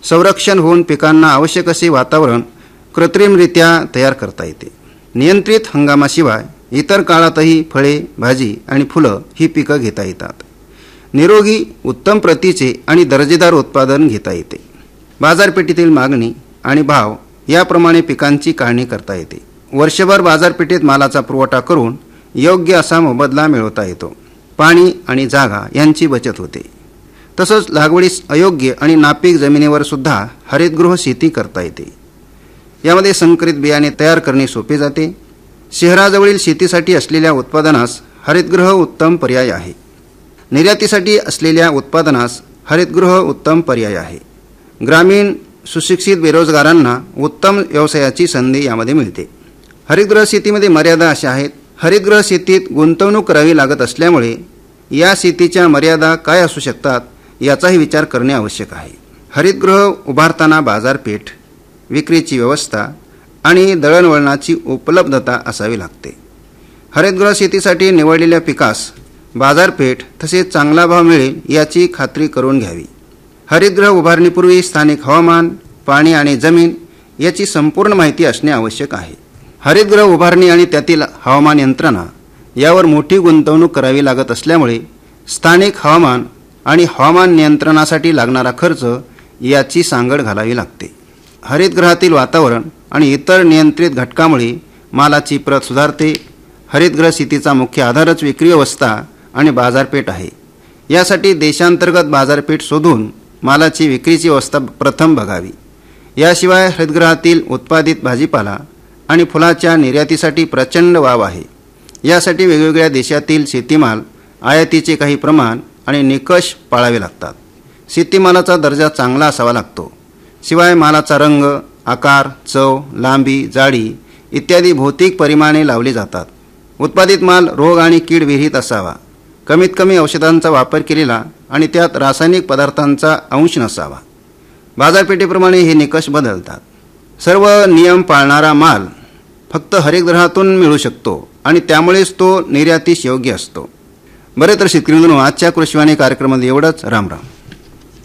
संरक्षण होऊन पिकांना आवश्यक असे वातावरण कृत्रिमरित्या तयार करता येते। नियंत्रित हंगामाशिवाय इतर काळातही फळे, भाजी आणि फुलं ही पिकं घेता येतात। निरोगी, उत्तम प्रतीचे आणि दर्जेदार उत्पादन घेता येते। बाजारपेठेतील मागणी आणि भाव याप्रमाणे पिकांची काढणी करता येते। वर्षभर बाजारपेठेत मालाचा पुरवठा करून योग्य असा मोबदला मिळवता येतो। पाणी आणि जागा यांची बचत होते। तसंच लागवडीस अयोग्य आणि नापीक जमिनीवर सुद्धा हरितगृह शेती करता येते। यामध्ये संकरित बियाणे तयार करणे सोपे जाते। शहराजवळील शेतीसाठी असलेल्या उत्पादनास हरितगृह उत्तम पर्याय आहे। निर्यातीसाठी असलेल्या उत्पादनास हरितगृह उत्तम पर्याय आहे। ग्रामीण सुशिक्षित बेरोजगारांना उत्तम व्यवसायाची संधी यामध्ये मिळते। हरितगृह शेतीमध्ये मर्यादा अशा आहेत। हरितगृह शेतीत गुंतवणूक करावी लागत असल्यामुळे या शेतीच्या मर्यादा काय असू शकतात याचाही विचार करणे आवश्यक आहे। हरितगृह उभारताना बाजारपेठ, विक्रीची व्यवस्था आणि दळणवळणाची उपलब्धता असावी लागते। हरितगृह शेतीसाठी निवडलेल्या पिकास बाजारपेठ तसेच चांगला भाव मिळेल याची खात्री करून घ्यावी। हरितगृह उभारणीपूर्वी स्थानिक हवामान, पाणी आणि जमीन याची संपूर्ण माहिती असणे आवश्यक आहे। हरितगृह उभारणी आणि त्यातील हवामान यंत्रणा यावर मोठी गुंतवणूक करावी लागत असल्यामुळे स्थानिक हवामान आणि हवामान नियंत्रणासाठी लागणारा खर्च याची सांगड घालावी लागते। हरितगृहातील वातावरण आणि इतर नियंत्रित घटकामुळे मालाची प्रत सुधारते। हरितगृह शेतीचा मुख्य आधारच विक्री व्यवस्था आणि बाजारपेठ आहे। यासाठी देशांतर्गत बाजारपेठ शोधून मालाची विक्रीची व्यवस्था प्रथम बघावी। याशिवाय हरितगृहातील उत्पादित भाजीपाला आणि फुलाच्या निर्यातीसाठी प्रचंड वाव आहे। यासाठी वेगवेगळ्या देशातील शेतीमाल आयातीचे काही प्रमाण आणि निकष पाळावे लागतात। शेतीमालाचा दर्जा चांगला असावा लागतो। शिवाय मालाचा रंग, आकार, चव, लांबी, जाडी इत्यादी भौतिक परिमाणे लावली जातात। उत्पादित माल रोग आणि कीड विरहित असावा। कमीत कमी औषधांचा वापर केलेला आणि त्यात रासायनिक पदार्थांचा अंश नसावा। बाजारपेठेप्रमाणे हे निकष बदलतात। सर्व नियम पाळणारा माल फक्त हरितगृहातून मिळू शकतो आणि त्यामुळेच तो निर्यातीस योग्य असतो। बरे तर शेतकरी मित्रांनो, आजच्या कृषीवाणी कार्यक्रमामध्ये एवढंच। राम राम।